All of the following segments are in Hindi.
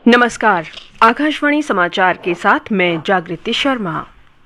नमस्कार। आकाशवाणी समाचार के साथ मैं जागृति शर्मा।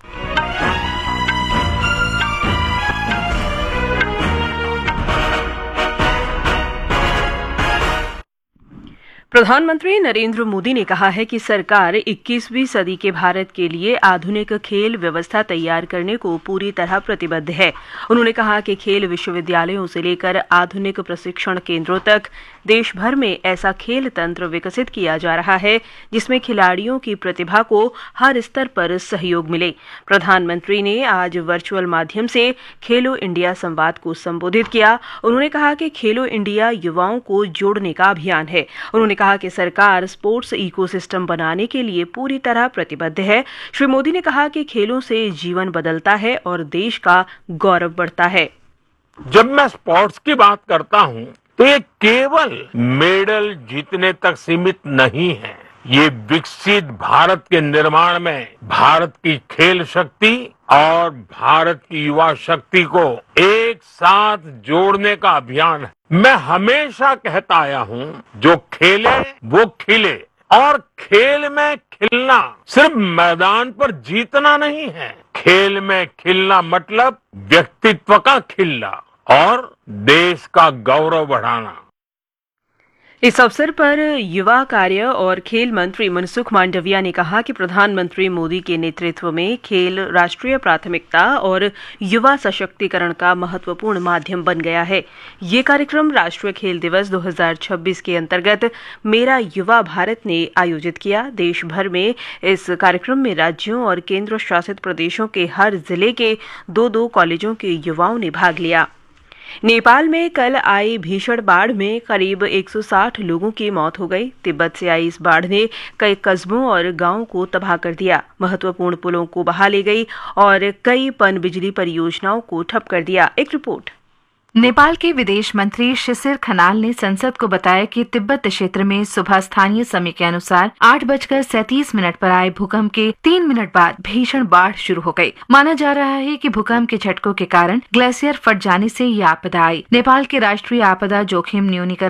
प्रधानमंत्री नरेंद्र मोदी ने कहा है कि सरकार 21वीं सदी के भारत के लिए आधुनिक खेल व्यवस्था तैयार करने को पूरी तरह प्रतिबद्ध है। उन्होंने कहा कि खेल विश्वविद्यालयों से लेकर आधुनिक प्रशिक्षण केंद्रों तक देश भर में ऐसा खेल तंत्र विकसित किया जा रहा है जिसमें खिलाड़ियों की प्रतिभा को हर स्तर पर सहयोग मिले। प्रधानमंत्री ने आज वर्चुअल माध्यम से खेलो इंडिया संवाद को संबोधित किया। उन्होंने कहा कि खेलो इंडिया युवाओं को जोड़ने का अभियान है। उन्होंने कहा कि सरकार स्पोर्ट्स इकोसिस्टम बनाने के लिए पूरी तरह प्रतिबद्ध है। श्री मोदी ने कहा कि खेलों से जीवन बदलता है और देश का गौरव बढ़ता है। जब मैं स्पोर्ट्स की बात करता हूं तो ये केवल मेडल जीतने तक सीमित नहीं है। ये विकसित भारत के निर्माण में भारत की खेल शक्ति और भारत की युवा शक्ति को एक साथ जोड़ने का अभियान है। मैं हमेशा कहता आया हूं, जो खेले वो खिले। और खेल में खिलना सिर्फ मैदान पर जीतना नहीं है। खेल में खिलना मतलब व्यक्तित्व का खिलना और देश का गौरव बढ़ाना। इस अवसर पर युवा कार्य और खेल मंत्री मनसुख मांडविया ने कहा कि प्रधानमंत्री मोदी के नेतृत्व में खेल राष्ट्रीय प्राथमिकता और युवा सशक्तिकरण का महत्वपूर्ण माध्यम बन गया है। ये कार्यक्रम राष्ट्रीय खेल दिवस 2026 के अंतर्गत मेरा युवा भारत ने आयोजित किया। देश भर में इस कार्यक्रम में राज्यों और केंद्र शासित प्रदेशों के हर जिले के 2-2 कॉलेजों के युवाओं ने भाग लिया। नेपाल में कल आई भीषण बाढ़ में करीब 160 लोगों की मौत हो गई। तिब्बत से आई इस बाढ़ ने कई कस्बों और गांवों को तबाह कर दिया। महत्वपूर्ण पुलों को बहा ले गई और कई पनबिजली परियोजनाओं को ठप कर दिया। एक रिपोर्ट। नेपाल के विदेश मंत्री शिशिर खनाल ने संसद को बताया कि तिब्बत क्षेत्र में सुबह स्थानीय समय के अनुसार 8:37 पर आए भूकंप के 3 मिनट बाद भीषण बाढ़ शुरू हो गई। माना जा रहा है कि भूकंप के झटकों के कारण ग्लेशियर फट जाने से ये आपदा आई। नेपाल के राष्ट्रीय आपदा जोखिम न्यूनीकरण